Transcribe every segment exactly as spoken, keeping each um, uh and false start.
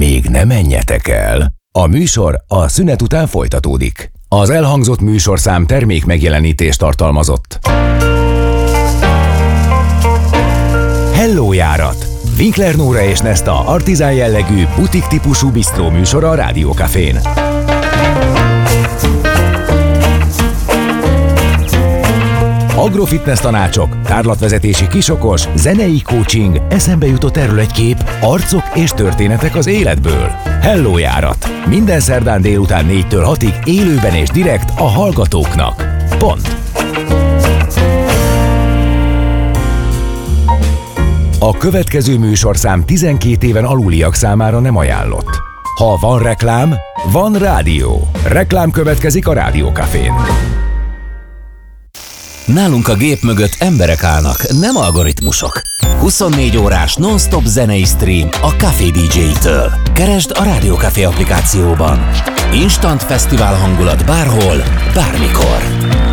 még ne menjetek el. A műsor a szünet után folytatódik. Az elhangzott műsorszám termék megjelenítést tartalmazott. Hello járat! Winkler Nóra és Nesta artizán jellegű, butik típusú bisztró műsora a Rádió Cafén. Agrofitness tanácsok, tárlatvezetési kisokos, zenei coaching, eszembe jutott erről egy kép, arcok és történetek az életből. Hello járat! Minden szerdán délután négytől hatig élőben és direkt a hallgatóknak. Pont! A következő műsorszám tizenkét éven aluliak számára nem ajánlott. Ha van reklám, van rádió. Reklám következik a Rádió Cafén. Nálunk a gép mögött emberek állnak, nem algoritmusok. huszonnégy órás non-stop zenei stream a Café dé dzsé-től. Keresd a Rádió Café applikációban. Instant fesztivál hangulat bárhol, bármikor.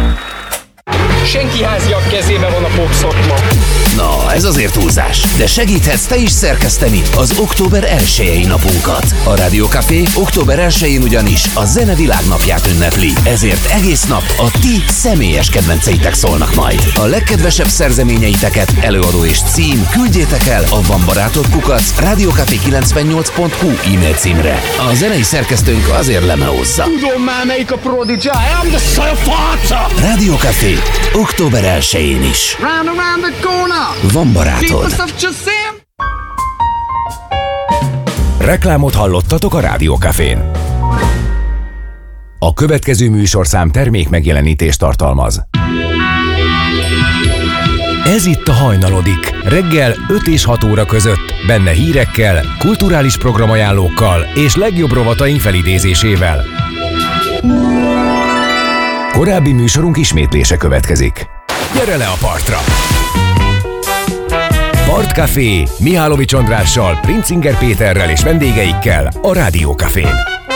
Senki háziak kezébe van a popszakma. Na, ez azért túlzás. De segíthetsz te is szerkeszteni az október elsejei napunkat. A Rádió Café október elsején ugyanis a Zene Világnapját ünnepli. Ezért egész nap a ti személyes kedvenceitek szólnak majd. A legkedvesebb szerzeményeiteket, előadó és cím küldjétek el a Van Barátod kukac rádiócafé kilencvennyolc pont hu e-mail címre. A zenei szerkesztőnk azért lemeózza. Tudom már melyik a Prodigy, I am the Szafaca! Rádió Café október elsején is. Round around the corner. Van Barátod. Reklámot hallottatok a Rádió Cafén. A következő műsorszám termék megjelenítést tartalmaz. Ez itt a Hajnalodik. Reggel öt és hat óra között. Benne hírekkel, kulturális programajánlókkal és legjobb rovataink felidézésével. Korábbi műsorunk ismétlése következik. Gyere le a partra! Partcafé Mihálovics Andrással, Princinger Péterrel és vendégeikkel a Rádió Cafén.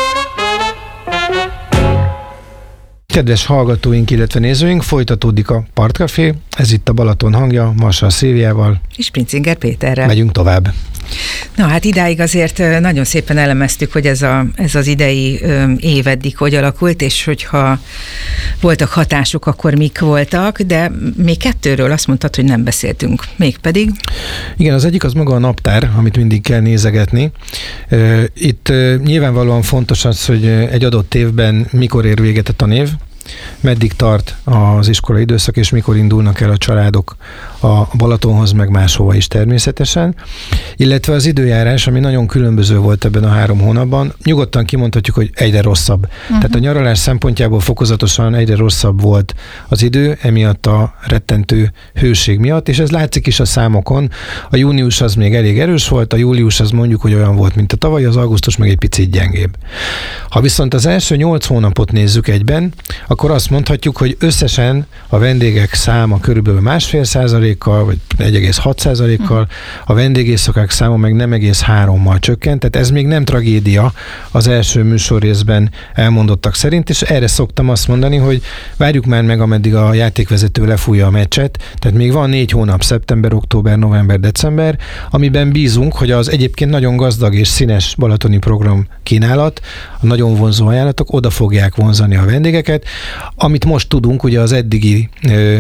Kedves hallgatóink, illetve nézőink, folytatódik a Partcafé. Ez itt a Balaton hangja, Marsa Szilviával. És Princinger Péterrel. Megyünk tovább. Na hát idáig azért nagyon szépen elemeztük, hogy ez, a, ez az idei év eddig hogy alakult, és hogyha voltak hatások, akkor mik voltak, de még kettőről azt mondtad, hogy nem beszéltünk. Mégpedig? Igen, az egyik az maga a naptár, amit mindig kell nézegetni. Itt nyilvánvalóan fontos az, hogy egy adott évben mikor ér véget a tanév, meddig tart az iskolai időszak, és mikor indulnak el a családok a Balatonhoz, meg máshova is természetesen. Illetve az időjárás, ami nagyon különböző volt ebben a három hónapban, nyugodtan kimondhatjuk, hogy egyre rosszabb. Uh-huh. Tehát a nyaralás szempontjából fokozatosan egyre rosszabb volt az idő, emiatt a rettentő hőség miatt, és ez látszik is a számokon. A június az még elég erős volt, a július az mondjuk, hogy olyan volt, mint a tavaly, az augusztus meg egy picit gyengébb. Ha viszont az első nyolc hónapot nézzük egyben, akkor azt mondhatjuk, hogy összesen a vendégek száma körülbelül másfél százalékkal, vagy egy egész hat százalékkal, a vendégészakák száma meg nem egész hárommal csökkent, tehát ez még nem tragédia az első műsorrészben elmondottak szerint, és erre szoktam azt mondani, hogy várjuk már meg, ameddig a játékvezető lefújja a meccset, tehát még van négy hónap, szeptember, október, november, december, amiben bízunk, hogy az egyébként nagyon gazdag és színes balatoni program kínálat, a nagyon vonzó ajánlatok oda fogják vonzani a vendégeket. Amit most tudunk, ugye az eddigi ö,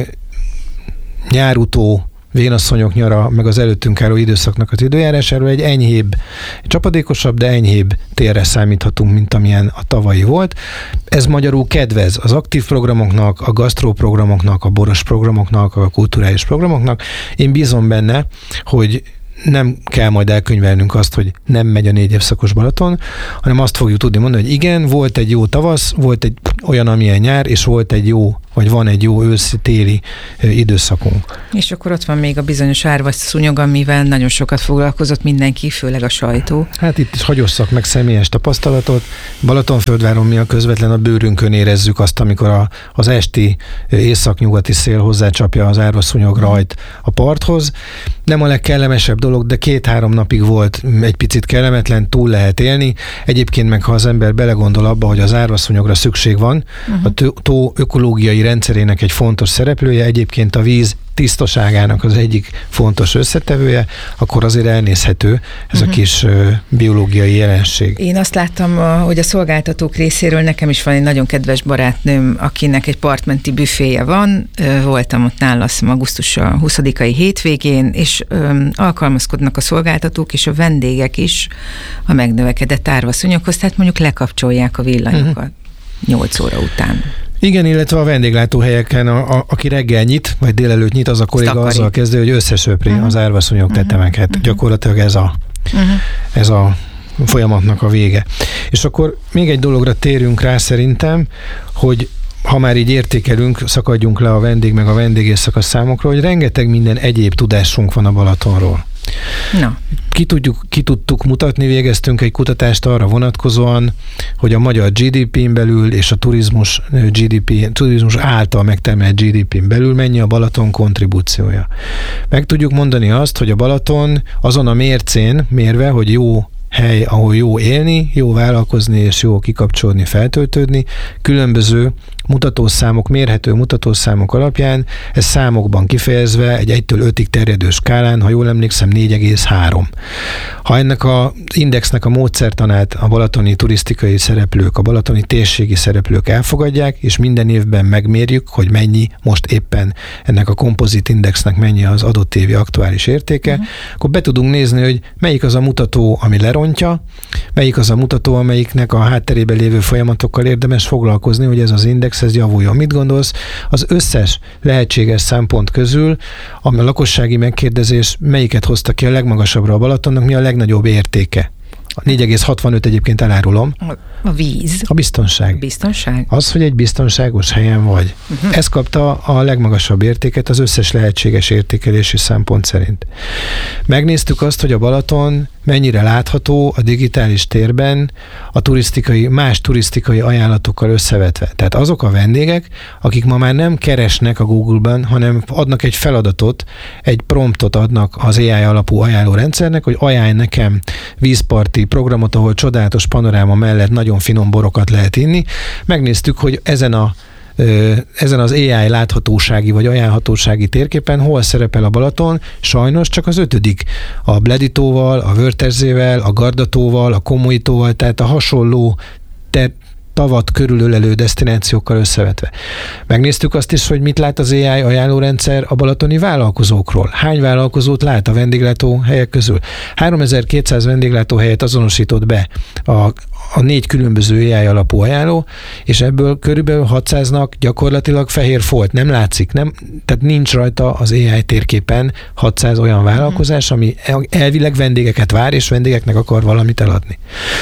nyárutó, vénasszonyok nyara, meg az előttünk álló időszaknak az időjárásáról egy enyhébb, csapadékosabb, de enyhébb térre számíthatunk, mint amilyen a tavalyi volt. Ez magyarul kedvez az aktív programoknak, a gasztró programoknak, a boros programoknak, a kulturális programoknak. Én bízom benne, hogy nem kell majd elkönyvelnünk azt, hogy nem megy a négy évszakos Balaton, hanem azt fogjuk tudni mondani, hogy igen, volt egy jó tavasz, volt egy olyan, amilyen nyár, és volt egy jó, vagy van egy jó őszi-téli időszakunk. És akkor ott van még a bizonyos árvas szúnyog, amivel nagyon sokat foglalkozott mindenki, főleg a sajtó. Hát itt is hagyosszak meg személyes tapasztalatot. Balatonföldváron mi a közvetlen a bőrünkön érezzük azt, amikor a, az esti északnyugati szél hozzácsapja az árvas szúnyog rajt a parthoz. Nem a legkellemesebb dolog, de két-három napig volt egy picit kellemetlen, túl lehet élni. Egyébként meg, ha az ember belegondol abba, hogy az árvas szúnyogra szükség van, van, uh-huh. a tó ökológiai rendszerének egy fontos szereplője, egyébként a víz tisztaságának az egyik fontos összetevője, akkor azért elnézhető ez uh-huh. a kis uh, biológiai jelenség. Én azt láttam, hogy a szolgáltatók részéről nekem is van egy nagyon kedves barátnőm, akinek egy partmenti büféje van. Voltam ott nála azt augusztus a huszadikai hétvégén, és um, alkalmazkodnak a szolgáltatók és a vendégek is a megnövekedett árvaszonyokhoz, tehát mondjuk lekapcsolják a villanyokat uh-huh. nyolc óra után. Igen, illetve a vendéglátóhelyeken, a, a, aki reggel nyit, vagy délelőtt nyit, az a kolléga Sztakari. azzal kezdő, hogy összesöpri uh-huh. az árvaszonyok uh-huh. tetemeket. Uh-huh. Gyakorlatilag ez a, uh-huh. ez a folyamatnak a vége. És akkor még egy dologra térjünk rá szerintem, hogy ha már így értékelünk, szakadjunk le a vendég meg a vendégészaka számokról, hogy rengeteg minden egyéb tudásunk van a Balatonról. Na. Ki, tudjuk, ki tudtuk mutatni, végeztünk egy kutatást arra vonatkozóan, hogy a magyar gé dé pén belül és a turizmus, gé dé pé, turizmus által megtermelt gé dé pén belül mennyi a Balaton kontribúciója. Meg tudjuk mondani azt, hogy a Balaton azon a mércén mérve, hogy jó hely, ahol jó élni, jó vállalkozni és jó kikapcsolni, feltöltődni, különböző mutatószámok, mérhető mutatószámok alapján, ez számokban kifejezve egy egytől ötig terjedő skálán, ha jól emlékszem, négy egész három. Ha ennek az indexnek a módszertanát a balatoni turisztikai szereplők, a balatoni térségi szereplők elfogadják, és minden évben megmérjük, hogy mennyi most éppen ennek a kompozit indexnek mennyi az adott évi aktuális értéke, uh-huh. akkor be tudunk nézni, hogy melyik az a mutató, ami lerontja, melyik az a mutató, amelyiknek a hátterében lévő folyamatokkal érdemes foglalkozni, hogy ez az index ez javuljon. Mit gondolsz? Az összes lehetséges szempont közül, ami a lakossági megkérdezés melyiket hozta ki a legmagasabbra a Balatonnak, mi a legnagyobb értéke? A négy egész hatvanöt egyébként elárulom. A víz. A biztonság. A biztonság. Az, hogy egy biztonságos helyen vagy. Uh-huh. Ez kapta a legmagasabb értéket az összes lehetséges értékelési szempont szerint. Megnéztük azt, hogy a Balaton mennyire látható a digitális térben a turisztikai, más turisztikai ajánlatokkal összevetve. Tehát azok a vendégek, akik ma már nem keresnek a Google-ban, hanem adnak egy feladatot, egy promptot adnak az á i alapú ajánlórendszernek, hogy ajánlj nekem vízparti programot, ahol csodálatos panoráma mellett nagyon finom borokat lehet inni. Megnéztük, hogy ezen a ezen az á i láthatósági vagy ajánlhatósági térképen hol szerepel a Balaton, sajnos csak az ötödik. A Bleditóval, a Vörterzével, a Gardatóval, a Komóitóval, tehát a hasonló ter- tavat körülölelő desztinációkkal összevetve. Megnéztük azt is, hogy mit lát az á i ajánlórendszer a balatoni vállalkozókról. Hány vállalkozót lát a vendéglátóhelyek közül? háromezer-kétszáz vendéglátóhelyet azonosított be a, a négy különböző á i alapú ajánló, és ebből körülbelül hatszáznak gyakorlatilag fehér folt. Nem látszik, nem, tehát nincs rajta az á i térképen hatszáz olyan vállalkozás, ami elvileg vendégeket vár, és vendégeknek akar valamit eladni.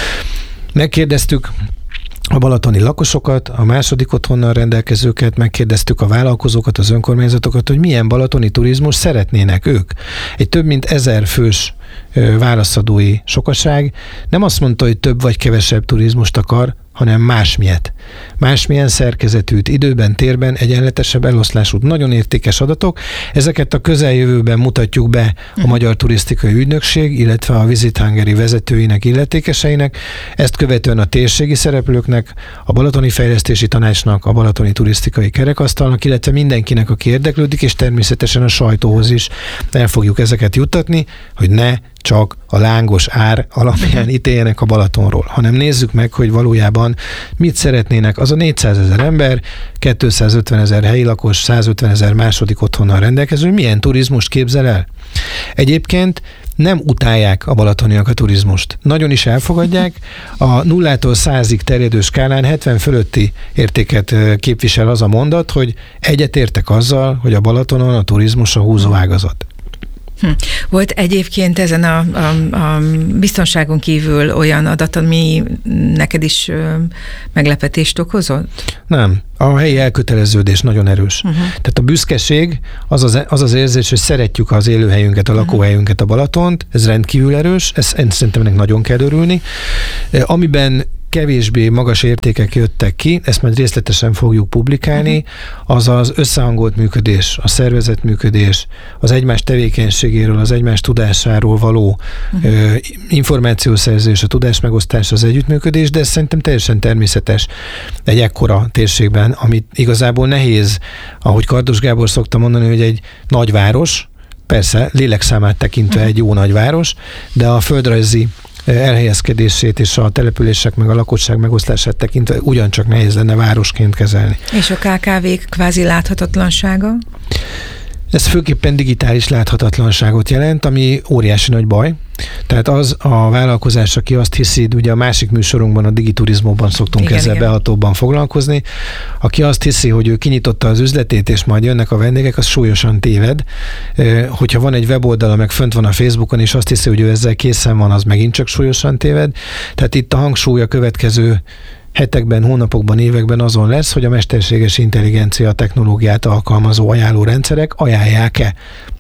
Megkérdeztük a balatoni lakosokat, a második otthonnal rendelkezőket, megkérdeztük a vállalkozókat, az önkormányzatokat, hogy milyen balatoni turizmus szeretnének ők. Egy több mint ezer fős válaszadói sokaság nem azt mondta, hogy több vagy kevesebb turizmust akar, hanem másmilyet. Másmilyen szerkezetűt, időben, térben, egyenletesebb eloszlásút. Nagyon értékes adatok. Ezeket a közeljövőben mutatjuk be a Magyar Turisztikai Ügynökség, illetve a Visit Hungary vezetőinek, illetékeseinek. Ezt követően a térségi szereplőknek, a Balatoni Fejlesztési Tanácsnak, a Balatoni Turisztikai Kerekasztalnak, illetve mindenkinek, aki érdeklődik, és természetesen a sajtóhoz is el fogjuk ezeket juttatni, hogy ne csak a lángos ár alapján ítéljenek a Balatonról, hanem nézzük meg, hogy valójában mit szeretnének az a négyszázezer ember, kétszázötvenezer helyi lakos, százötvenezer második otthonnal rendelkező, milyen turizmust képzel el? Egyébként nem utálják a balatoniak a turizmust. Nagyon is elfogadják. A nullától százig terjedő skálán hetven fölötti értéket képvisel az a mondat, hogy egyetértek azzal, hogy a Balatonon a turizmus a húzóágazat. Hm. Volt egyébként ezen a, a, a biztonságon kívül olyan adat, ami neked is ö, meglepetést okozott? Nem. A helyi elköteleződés nagyon erős. Uh-huh. Tehát a büszkeség, az az, az az érzés, hogy szeretjük az élőhelyünket, a lakóhelyünket, a Balatont, ez rendkívül erős, ez, ez szerintem ennek nagyon kell örülni. Amiben kevésbé magas értékek jöttek ki, ezt majd részletesen fogjuk publikálni, uh-huh. az az összehangolt működés, a szervezetműködés, az egymás tevékenységéről, az egymás tudásáról való uh-huh. ö, információszerzés, a tudásmegosztás, az együttműködés, de ez szerintem teljesen természetes egy ekkora térségben, amit igazából nehéz, ahogy Kardos Gábor szokta mondani, hogy egy nagyváros, persze lélekszámát tekintve uh-huh. egy jó nagyváros, de a földrajzi elhelyezkedését és a települések meg a lakosság megosztását tekintve ugyancsak nehéz lenne városként kezelni. És a ká ká vék kvázi láthatatlansága? Ez főképpen digitális láthatatlanságot jelent, ami óriási nagy baj. Tehát az a vállalkozás, aki azt hiszi, ugye a másik műsorunkban, a Digiturizmóban szoktunk igen, ezzel igen. behatóbban foglalkozni, aki azt hiszi, hogy ő kinyitotta az üzletét, és majd jönnek a vendégek, az súlyosan téved. Hogyha van egy weboldala, meg fönt van a Facebookon, és azt hiszi, hogy ő ezzel készen van, az megint csak súlyosan téved. Tehát itt a hangsúly a következő hetekben, hónapokban, években azon lesz, hogy a mesterséges intelligencia technológiát alkalmazó ajánlórendszerek ajánlják-e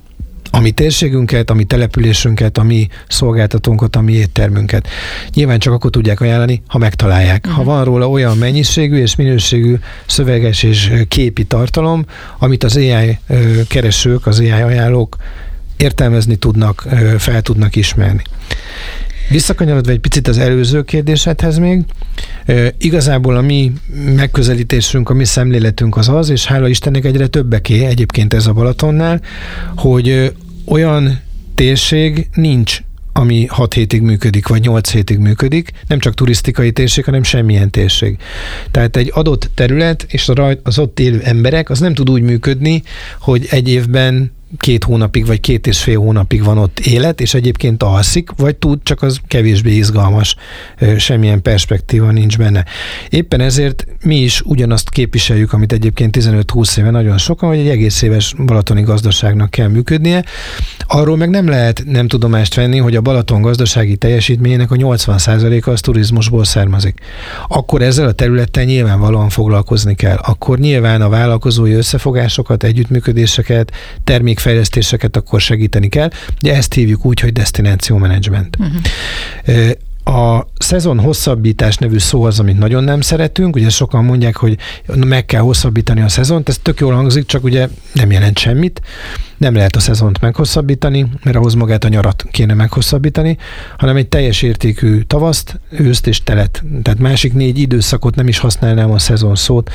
a mi térségünket, a mi településünket, a mi szolgáltatónkat, a mi éttermünket. Nyilván csak akkor tudják ajánlani, ha megtalálják. Uh-huh. Ha van róla olyan mennyiségű és minőségű szöveges és képi tartalom, amit az á i keresők, az á i ajánlók értelmezni tudnak, fel tudnak ismerni. Visszakanyarodva egy picit az előző kérdésedhez még, e, igazából a mi megközelítésünk, a mi szemléletünk az az, és hála Istennek egyre többeké egyébként ez a Balatonnál, hogy e, olyan térség nincs, ami hat hétig működik, vagy nyolc hétig működik, nem csak turisztikai térség, hanem semmilyen térség. Tehát egy adott terület és az ott élő emberek, az nem tud úgy működni, hogy egy évben két hónapig, vagy két és fél hónapig van ott élet, és egyébként alszik, vagy tud, csak az kevésbé izgalmas, semmilyen perspektíva nincs benne. Éppen ezért mi is ugyanazt képviseljük, amit egyébként tizenöt-húsz éve nagyon sokan, hogy egy egész éves balatoni gazdaságnak kell működnie. Arról meg nem lehet nem tudomást venni, hogy a Balaton gazdasági teljesítményének a nyolcvan százaléka az turizmusból származik. Akkor ezzel a területtel nyilvánvalóan foglalkozni kell. Akkor nyilván a vállalkozói összefogásokat, együttműködéseket, termékfejlesztéseket akkor segíteni kell. Ugye ezt hívjuk úgy, hogy destináció menedzsment. Uh-huh. A szezon hosszabbítás nevű szó az, amit nagyon nem szeretünk. Ugye sokan mondják, hogy meg kell hosszabbítani a szezont. Ez tök jól hangzik, csak ugye nem jelent semmit. Nem lehet a szezont meghosszabbítani, mert ahhoz magát a nyarat kéne meghosszabbítani, hanem egy teljes értékű tavaszt, őszt és telet. Tehát másik négy időszakot nem is használnám a szezon szót.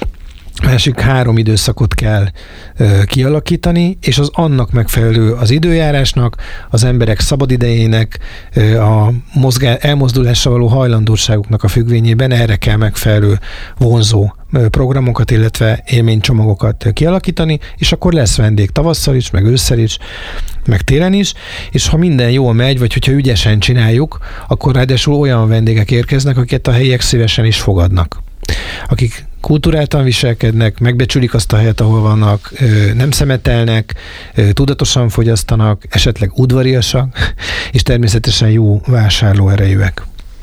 Másik három időszakot kell ö, kialakítani, és az annak megfelelő az időjárásnak, az emberek szabadidejének, ö, a mozgá, elmozdulásra való hajlandóságuknak a függvényében erre kell megfelelő vonzó ö, programokat, illetve élménycsomagokat kialakítani, és akkor lesz vendég tavasszal is, meg ősszel is, meg télen is, és ha minden jól megy, vagy hogyha ügyesen csináljuk, akkor ráadásul olyan vendégek érkeznek, akiket a helyiek szívesen is fogadnak. Akik kulturáltan viselkednek, megbecsülik azt a helyet, ahol vannak, nem szemetelnek, tudatosan fogyasztanak, esetleg udvariasak, és természetesen jó vásárlóerejűek.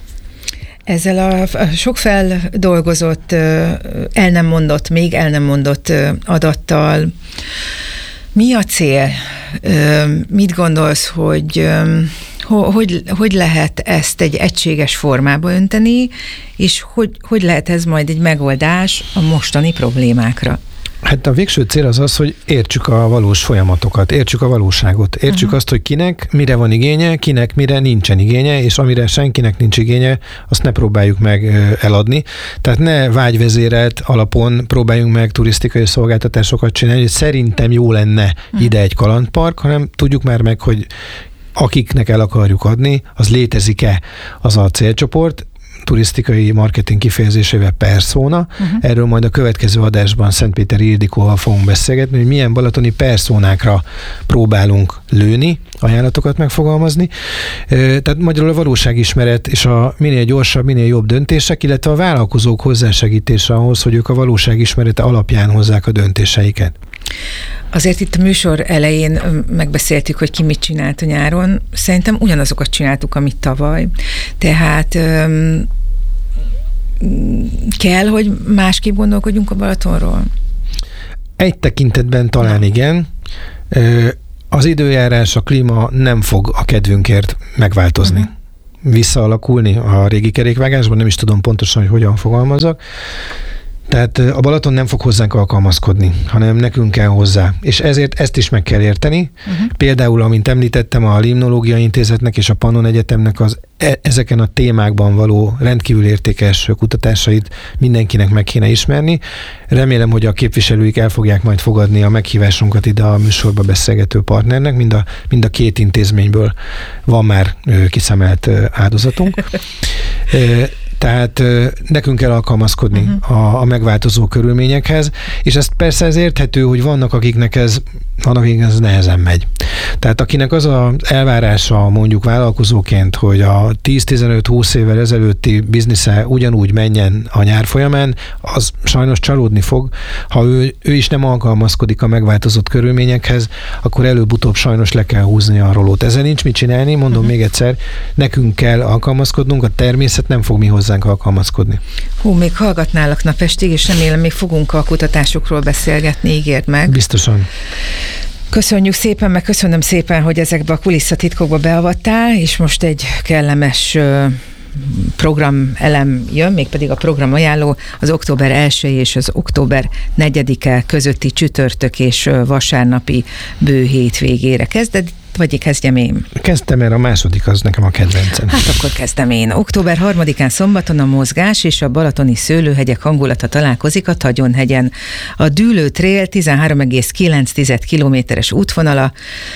Ezzel a sok feldolgozott, el nem mondott, még el nem mondott adattal mi a cél? Mit gondolsz, hogy hogy, hogy lehet ezt egy egységes formába önteni, és hogy, hogy lehet ez majd egy megoldás a mostani problémákra? Hát a végső cél az az, hogy értsük a valós folyamatokat, értsük a valóságot, értsük uh-huh. azt, hogy kinek mire van igénye, kinek mire nincsen igénye, és amire senkinek nincs igénye, azt ne próbáljuk meg eladni. Tehát ne vágyvezérelt alapon próbáljunk meg turisztikai szolgáltatásokat csinálni, hogy szerintem jó lenne uh-huh. ide egy kalandpark, hanem tudjuk már meg, hogy akiknek el akarjuk adni, az létezik-e az a célcsoport, turisztikai marketing kifejezésével persona. Uh-huh. Erről majd a következő adásban Szentpéteri Ildikóval fogunk beszélgetni, hogy milyen balatoni personákra próbálunk lőni, ajánlatokat megfogalmazni. Tehát magyarul a valóságismeret és a minél gyorsabb, minél jobb döntések, illetve a vállalkozók hozzásegítése ahhoz, hogy ők a valóságismerete alapján hozzák a döntéseiket. Azért itt a műsor elején megbeszéltük, hogy ki mit csinált a nyáron. Szerintem ugyanazokat csináltuk, amit tavaly. Tehát um, kell, hogy másképp gondolkodjunk a Balatonról? Egy tekintetben talán igen. Az időjárás, a klíma nem fog a kedvünkért megváltozni. Uh-huh. visszaalakulni a régi kerékvágásban, nem is tudom pontosan, hogy hogyan fogalmazzak. Tehát a Balaton nem fog hozzánk alkalmazkodni, hanem nekünk kell hozzá. És ezért ezt is meg kell érteni. Uh-huh. Például, amint említettem, a Limnológiai Intézetnek és a Pannon Egyetemnek az e- ezeken a témákban való rendkívül értékes kutatásait mindenkinek meg kéne ismerni. Remélem, hogy a képviselőik el fogják majd fogadni a meghívásunkat ide a műsorba beszélgető partnernek. Mind a, mind a két intézményből van már ö, kiszemelt ö, áldozatunk. Tehát nekünk kell alkalmazkodni uh-huh. a, a megváltozó körülményekhez, és ez persze ez érthető, hogy vannak, akiknek ez, vannak, akiknek ez nehezen megy. Tehát akinek az az elvárása mondjuk vállalkozóként, hogy a tíz-tizenöt-húsz évvel ezelőtti biznisze ugyanúgy menjen a nyár folyamán, az sajnos csalódni fog. Ha ő, ő is nem alkalmazkodik a megváltozott körülményekhez, akkor előbb-utóbb sajnos le kell húzni a rolót. Ezzel nincs mit csinálni, mondom uh-huh. még egyszer, nekünk kell alkalmazkodnunk, a természet nem fog mi hozzánk alkalmazkodni. Hú, még hallgatnálak napestig, és remélem még fogunk a kutatásokról beszélgetni, ígérd meg. Biztosan. Köszönjük szépen, meg köszönöm szépen, hogy ezekbe a kulisszatitkokba beavattál, és most egy kellemes programelem jön, mégpedig a programajánló az október elsejé és az október negyedike közötti csütörtök és vasárnapi bő hétvégére kezded, vagy kezdjem én? Kezdtem, mert a második az nekem a kedvencem. Hát akkor kezdtem én. október harmadikán szombaton a mozgás és a balatoni szőlőhegyek hangulata találkozik a Tagyonhegyen. A Dűlő Trail tizenhárom egész kilenc kilométeres útvonala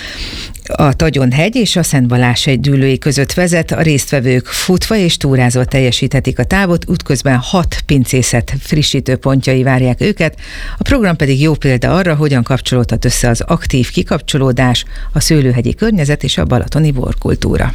a Tagyonhegy és a Szent Balázshegy dűlői között vezet, a résztvevők futva és túrázva teljesíthetik a távot, útközben hat pincészet frissítő pontjai várják őket, a program pedig jó példa arra, hogyan kapcsolódhat össze az aktív kikapcsolódás, a szőlőhegyi környezet és a balatoni borkultúra.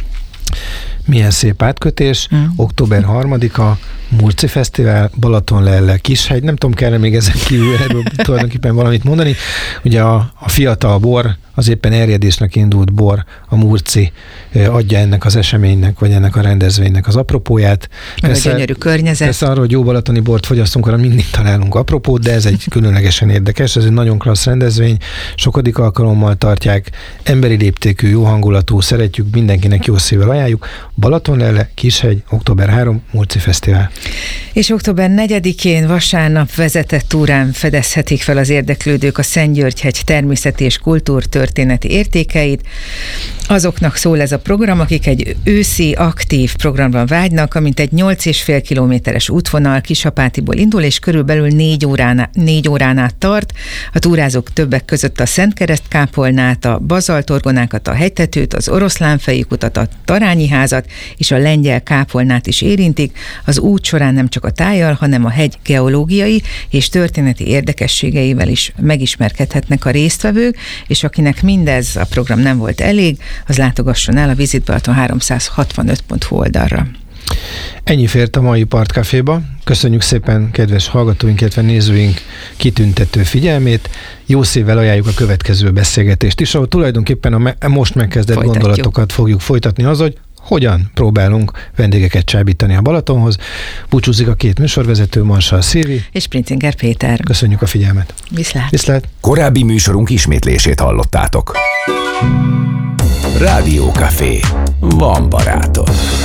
Milyen szép átkötés, mm. október harmadika, Murci Fesztivál, Balatonlelle, Kishegy, nem tudom, kell még ezen kívül erről tulajdonképpen valamit mondani. Ugye a, a fiatal bor, az éppen erjedésnek indult bor, a Murci adja ennek az eseménynek, vagy ennek a rendezvénynek az apropóját. Meg persze, a gyönyörű környezet. Persze arról, hogy jó balatoni bort fogyasztunk, arra mindig találunk apropót, de ez egy különlegesen érdekes, ez egy nagyon klassz rendezvény, sokadik alkalommal tartják, emberi léptékű, jó hangulatú, szeretjük, mindenkinek jó szívvel ajánljuk. Balatonlelle, Kishegy, október harmadika, Murci Fesztivál. És október negyedikén vasárnap vezetett túrán fedezhetik fel az érdeklődők a Szentgyörgy-hegy természeti és kultúrtörténeti értékeit. Azoknak szól ez a program, akik egy őszi, aktív programban vágynak, amint egy nyolc és fél kilométeres útvonal Kisapátiból indul, és körülbelül négy órán, négy órán át tart. A túrázók többek között a Szentkereszt-kápolnát, a bazaltorgonákat, a hegytetőt, az oroszlánfejükutat, a Tarányi házat és a lengyel kápolnát is érintik. Az út során nem csak a tájjal, hanem a hegy geológiai és történeti érdekességeivel is megismerkedhetnek a résztvevők, és akinek mindez a program nem volt elég, az látogasson el a Visit Balaton háromszázhatvanöt pont hu oldalra. Ennyi fért a mai Partcaféba. Köszönjük szépen kedves hallgatóink, illetve nézőink kitüntető figyelmét. Jó szívvel ajánljuk a következő beszélgetést is, ahol tulajdonképpen a me- most megkezdett Folytatjuk. gondolatokat fogjuk folytatni az, hogy hogyan próbálunk vendégeket csábítani a Balatonhoz. Búcsúzik a két műsorvezető, Marsal Szilvi és Princinger Péter. Köszönjük a figyelmet. Viszlát. Viszlát. Korábbi műsorunk ismétlését hallottátok. Rádió Café. Van barátod.